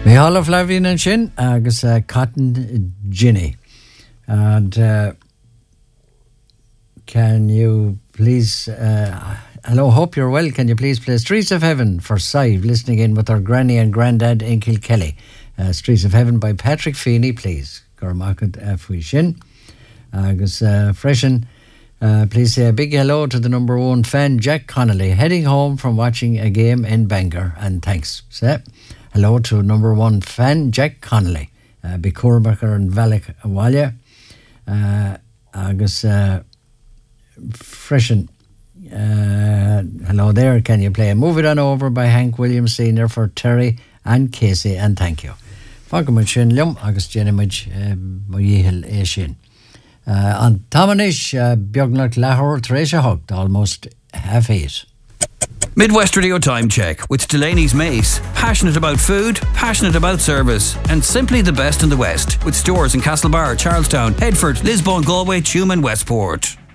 Mihala Flavin and Shin, agus Cotton Ginny. And can you please, hello, hope you're well. Can you please play Streets of Heaven for Sive, listening in with our granny and granddad in Kilkelly. Streets of Heaven by Patrick Feeney, please. Gormakad Fui Shin. Agus Freshen, please say a big hello to the number one fan, Jack Connolly, heading home from watching a game in Bangor. And thanks. Say hello to number one fan, Jack Connolly. Bicorbacher and Valak Walya. Agus Freshen. Hello there. Can you play Move It On Over by Hank Williams Sr. for Terry and Casey? And thank you. Fagam Shin Lum, Agus Jenimage Moyihil Ashin. On Tomanish, Bjognak Lahore, Theresa Hugged, almost 8:30. Midwest Radio Time Check with Delaney's Mace. Passionate about food, passionate about service, and simply the best in the West. With stores in Castlebar, Charlestown, Headford, Lisbon, Galway, Tuam and Westport.